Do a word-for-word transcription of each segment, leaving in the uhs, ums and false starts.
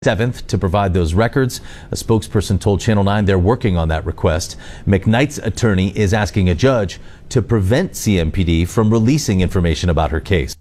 seventh to provide those records. A spokesperson told Channel nine they're working on that request. McKnight's attorney is asking a judge to prevent C M P D from releasing information about her case.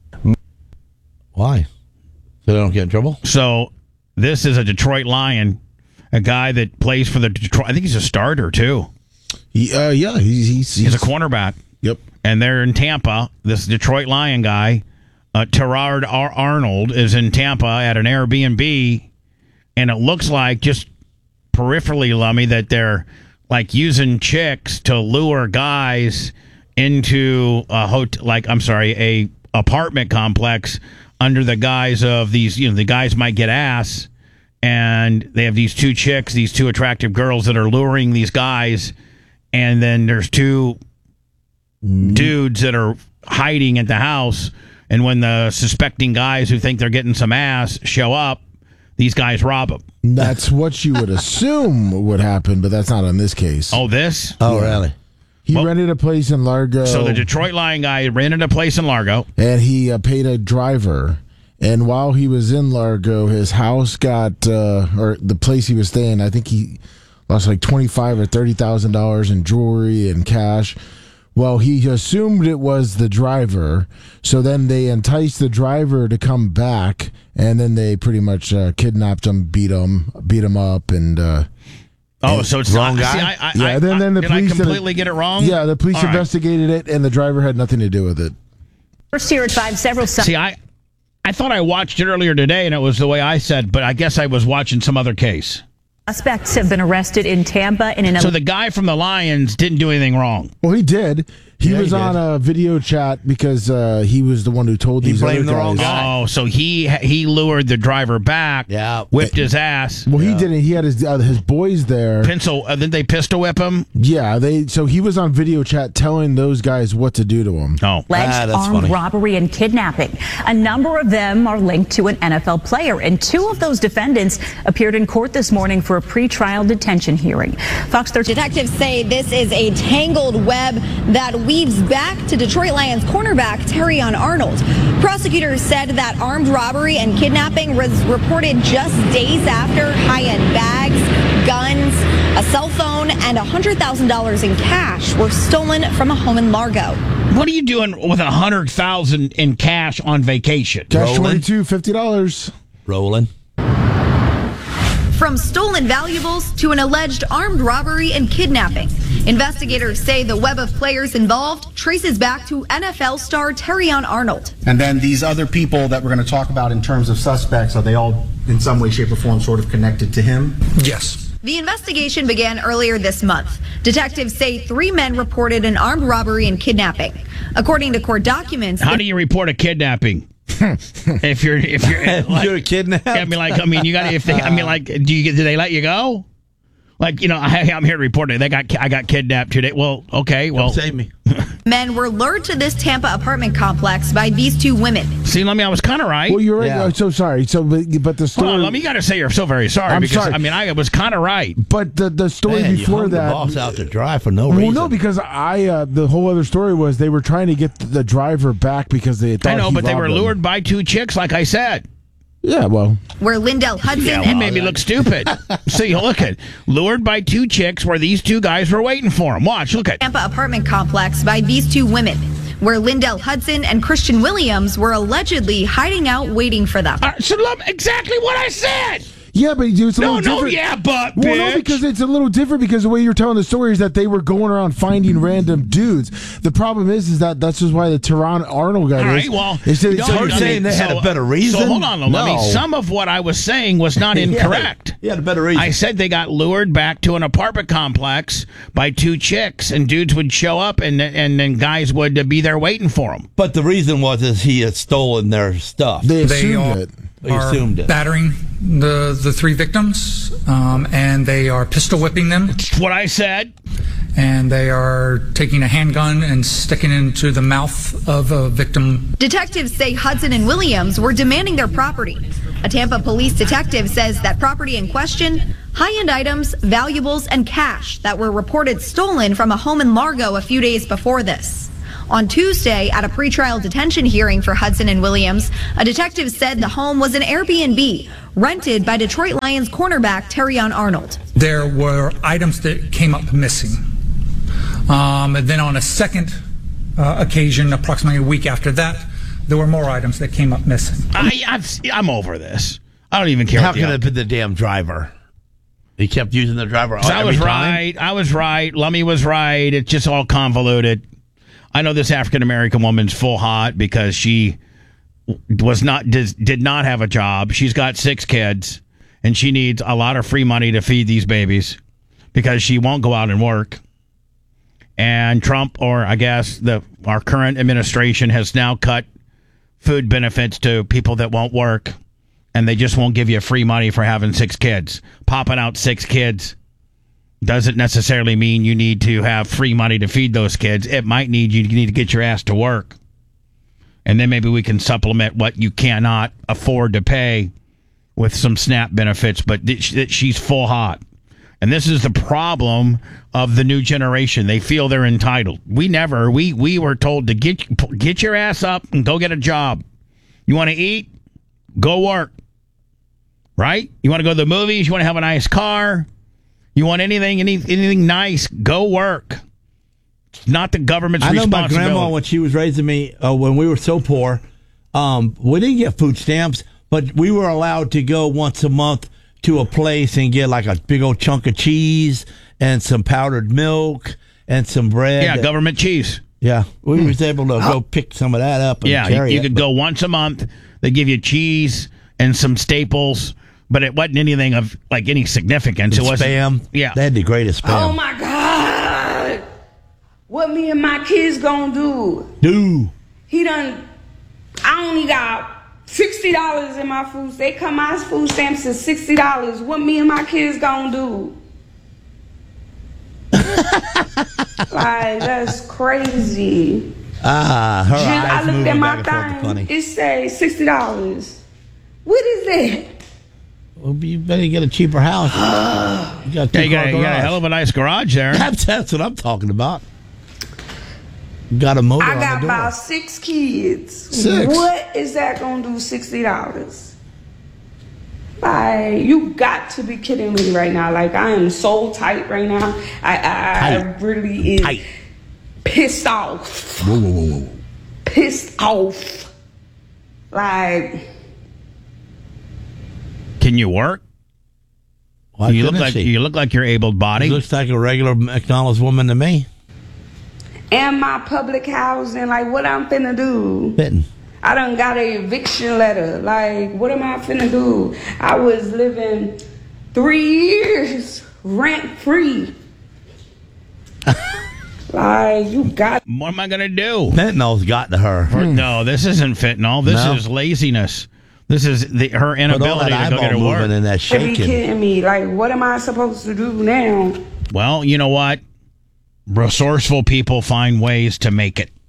Why? So they don't get in trouble? So this is a Detroit Lion, a guy that plays for the Detroit. I think he's a starter too. He, uh, yeah, he's, he's, He's a cornerback. Yep. And they're in Tampa. This Detroit Lion guy, uh, Terrard Ar- Arnold, is in Tampa at an Airbnb. And it looks like, just peripherally, Lummy, that they're like using chicks to lure guys into a hotel, like I'm sorry, a apartment complex under the guise of these. You know, the guys might get ass, and they have these two chicks, these two attractive girls that are luring these guys, and then there's two mm. dudes that are hiding at the house, and when the suspecting guys who think they're getting some ass show up, these guys rob them. That's what you would assume would happen, but that's not in this case. Oh, this? Oh, yeah. Really? He well, rented a place in Largo. So the Detroit Lion guy rented a place in Largo. And he uh, paid a driver. And while he was in Largo, his house got, uh, or the place he was staying, I think he lost like twenty-five thousand dollars or thirty thousand dollars in jewelry and cash. Well, he assumed it was the driver, so then they enticed the driver to come back, and then they pretty much uh, kidnapped him, beat him, beat him up, and. Uh, oh, and so it's wrong not, guy. See, I, I, yeah, I, then then the did police I completely did get it wrong? Yeah, the police All investigated right. it, and the driver had nothing to do with it. First here at five, several. See, I, I thought I watched it earlier today, and it was the way I said, but I guess I was watching some other case. Suspects have been arrested in Tampa in an. So the guy from the Lions didn't do anything wrong. Well, he did. He Yeah, was he on did. a video chat because uh, he was the one who told He these blamed other the wrong guys. guy. Oh, so he he lured the driver back, Yeah. whipped his ass. Well, he didn't. He had his uh, his boys there. Pencil, uh, did they pistol whip him? Yeah, they. So he was on video chat telling those guys what to do to him. Oh. Alleged Ah, that's armed funny. robbery and kidnapping. A number of them are linked to an N F L player, and two of those defendants appeared in court this morning for a pretrial detention hearing. Fox thirteen Detectives say this is a tangled web that weaves back to Detroit Lions cornerback Terrion Arnold. Prosecutors said that armed robbery and kidnapping was reported just days after high-end bags, guns, a cell phone, and one hundred thousand dollars in cash were stolen from a home in Largo. What are you doing with a hundred thousand in cash on vacation? Cash Rolling. twenty-two, fifty dollars. Rolling. From stolen valuables to an alleged armed robbery and kidnapping, investigators say the web of players involved traces back to N F L star Terrion Arnold. And then these other people that we're going to talk about in terms of suspects, are they all in some way, shape, or form sort of connected to him? Yes. The investigation began earlier this month. Detectives say three men reported an armed robbery and kidnapping. According to court documents, How do you report a kidnapping? if you're if you're like, You're kidnapped? I mean, like, I mean, you got if they, I mean, like, do you do they let you go? Like, you know, I, I'm here to report it. They got I got kidnapped today. Well, okay, well, Save me. men were lured to this Tampa apartment complex by these two women. see, let me. I was kind of right. Well, you're right. Yeah. I'm so sorry. So, but, but the story. Hold on, let me. You got to say you're so very sorry I'm because sorry. I mean, I was kind of right. But the the story Man, you before hung that. the boss out to dry for no well, reason. no, because I uh, the whole other story was they were trying to get the driver back because they thought I know, he but they robbed were them. lured by two chicks, like I said. Yeah, well, Where Lindell Hudson Yeah, and he made me look stupid. See, look at lured by two chicks where these two guys were waiting for him. Watch, look at. Tampa apartment complex by these two women, where Lindell Hudson and Christian Williams were allegedly hiding out waiting for them. Uh, so look, exactly what I said. yeah, but it's a No, little no, different. yeah, but Well, bitch. no, because it's a little different because the way you're telling the story is that they were going around finding random dudes. The problem is, is that that's just why the Tehran Arnold guy All is. right, well, is that- no, So you're I mean, saying they had a better reason? So hold on, let me. No. Some of what I was saying was not incorrect. He had a better reason. I said they got lured back to an apartment complex by two chicks, and dudes would show up, and and then guys would uh, be there waiting for them. But the reason was is he had stolen their stuff. they They assumed are, it. They are assumed it. battering the, the three victims, um, and they are pistol whipping them, That's what I said. and they are taking a handgun and sticking it into the mouth of a victim. Detectives say Hudson and Williams were demanding their property. A Tampa police detective says that property in question, high-end items, valuables, and cash that were reported stolen from a home in Largo a few days before this. On Tuesday, at a pretrial detention hearing for Hudson and Williams, a detective said the home was an Airbnb rented by Detroit Lions cornerback Terrion Arnold. There were items that came up missing. Um, and then on a second uh, occasion, approximately a week after that, there were more items that came up missing. I, I've, I'm over this. I don't even care. How could it have been the damn driver? He kept using the driver all I was time? right. I was right. Lummy was right. It's just all convoluted. I know this African American woman's full hot because she was not did, did not have a job. She's got six kids, and she needs a lot of free money to feed these babies because she won't go out and work. And Trump, or I guess the our current administration, has now cut food benefits to people that won't work. And they just won't give you free money for having six kids. Popping out six kids doesn't necessarily mean you need to have free money to feed those kids. It might need you, you need to get your ass to work. And then maybe we can supplement what you cannot afford to pay with some SNAP benefits. But th- she's full hot. And this is the problem of the new generation. They feel they're entitled. We never, we, we were told to get, get your ass up and go get a job. You want to eat? Go work. Right? You want to go to the movies? You want to have a nice car? You want anything, any, anything nice? Go work. It's not the government's I know responsibility. my grandma, when she was raising me, uh, when we were so poor, um, we didn't get food stamps, but we were allowed to go once a month to a place and get like a big old chunk of cheese and some powdered milk and some bread. Yeah, government cheese. Yeah, we was able to go pick some of that up and Yeah, carry you, you it, could but- go once a month. They give you cheese and some staples, but it wasn't anything of like any significance. It wasn't spam. Yeah, They had the greatest spam. Oh my God! What me and my kids gonna do? Do. He done. I only got sixty dollars in my food. They come my food stamps is sixty dollars. What me and my kids gonna do? Like, that's crazy. Ah, her Just, eyes I looked moving at my back and forth. Funny. thing. It say sixty dollars. What is that? Well, you better get a cheaper house. You got, yeah, you got, you got a hell of a nice garage there. That's, that's what I'm talking about. Got a motor I on got the door. about six kids. Six. What is that gonna do? Sixty dollars? Like, you got to be kidding me right now. Like, I am so tight right now. I I, I really is Tight. pissed off. Whoa, whoa, whoa, whoa. Pissed off. Like, Can you work? Why you look couldn't like she? you look like you're She able-bodied. looks like a regular McDonald's woman to me. and my public housing, like, what I'm finna do? Fitting. I done got a eviction letter. Like, what am I finna do? I was living three years rent free. Like, you got. What am I going to do? Fentanyl's got to her. No, this isn't fentanyl. This No. is laziness. This is the, her But all inability that to go get eyeball her work. moving and that You be shaking. kidding me? Like, what am I supposed to do now? Well, you know what? Resourceful people find ways to make it.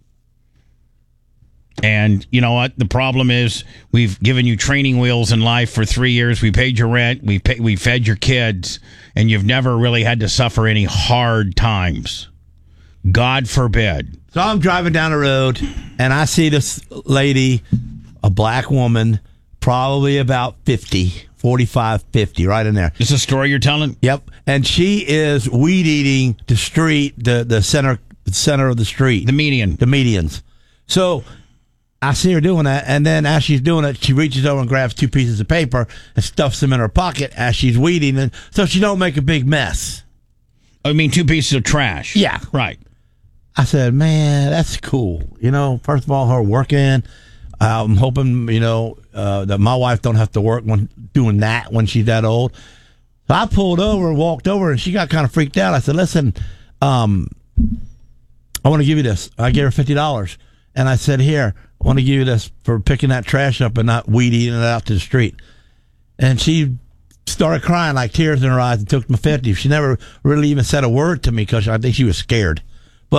And you know what? The problem is we've given you training wheels in life for three years. We paid your rent. We pay, we fed your kids, and you've never really had to suffer any hard times. God forbid. So I'm driving down the road, and I see this lady, a black woman, probably about fifty, forty-five, fifty, right in there. This is a story you're telling? Yep. And she is weed eating the street, the, the center the center of the street. The median. The medians. So I see her doing that, and then as she's doing it, she reaches over and grabs two pieces of paper and stuffs them in her pocket as she's weeding, and so she don't make a big mess. I mean, two pieces of trash. Yeah. Right. I said, man, that's cool. You know, first of all, her working. I'm hoping, you know, uh, that my wife don't have to work when doing that when she's that old. So I pulled over and walked over, and she got kind of freaked out. I said, listen, um, I want to give you this. I gave her fifty dollars. And I said, here, I want to give you this for picking that trash up and not weed eating it out to the street. And she started crying, like tears in her eyes, and took my fifty. She never really even said a word to me because I think she was scared. But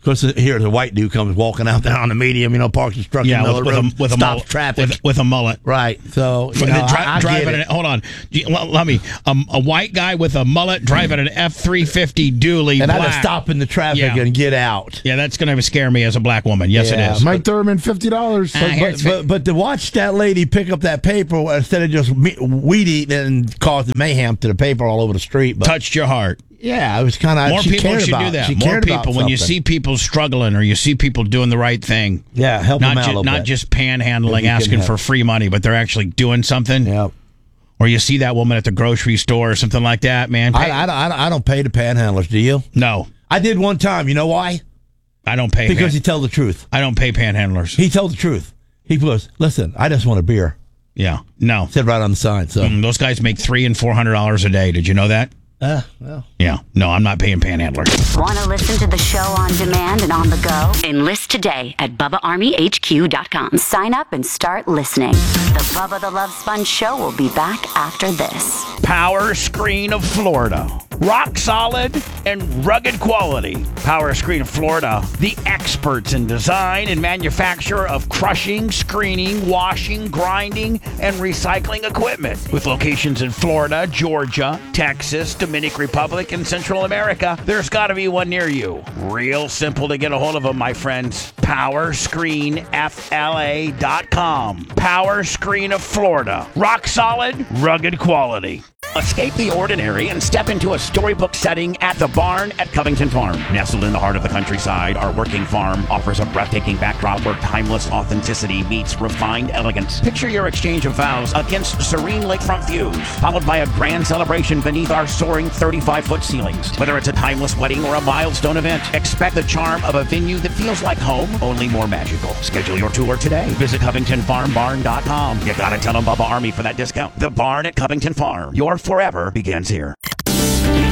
Because here, the white dude comes walking out there on the medium, you know, parks his truck Yeah, in the with, middle with, of the road, a, with a stops mullet. traffic. With, with a mullet. Right. So, you Dri- know, dri- I, I driving get an, it. hold on. Do you- Let, let me. Um, a white guy with a mullet driving an F three fifty dually. And I black. just stop in the traffic Yeah. and get out. Yeah, that's going to scare me as a black woman. Yes, Yeah, it is. Might throw him in fifty dollars. Ah, But, here but, it's but, but to watch that lady pick up that paper instead of just me- weed eating and cause mayhem to the paper all over the street. But Touched your heart. yeah, it was kind of More she people cared should about, do that. She More cared about people, when you something. see people struggling or you see people doing the right thing, yeah, help not them out ju- a little not bit. just panhandling, If you can asking help. for free money, but they're actually doing something. Yeah. Or you see that woman at the grocery store or something like that, man. I, Pay- I, don't- I, don't- I don't pay the panhandlers. Do you? no, I did one time. You know why? I don't pay. Because pan- he told the truth. I don't pay panhandlers. He told the truth. He goes, "Listen, I just want a beer." Yeah, no. Said right on the sign. So, Mm, those guys make three and four hundred dollars a day. Did you know that? uh, well. Yeah. No, I'm not paying panhandlers. Want to listen to the show on demand and on the go? Enlist today at Bubba Army H Q dot com. Sign up and start listening. The Bubba the Love Sponge Show will be back after this. Power Screen of Florida. Rock solid and rugged quality. Power Screen of Florida, the experts in design and manufacture of crushing, screening, washing, grinding, and recycling equipment. With locations in Florida, Georgia, Texas, Dominican Republic, and Central America, there's got to be one near you. Real simple to get a hold of them, my friends. Power Screen F L A dot com. Power Screen of Florida. Rock solid, rugged quality. Escape the ordinary and step into a storybook setting at the Barn at Covington Farm. Nestled in the heart of the countryside, our working farm offers a breathtaking backdrop where timeless authenticity meets refined elegance. Picture your exchange of vows against serene lakefront views, followed by a grand celebration beneath our soaring thirty-five foot ceilings. Whether it's a timeless wedding or a milestone event, expect the charm of a venue that feels like home, only more magical. Schedule your tour today. Visit Covington Farm Barn dot com. You gotta tell them Bubba Army for that discount. The Barn at Covington Farm. Your forever begins here.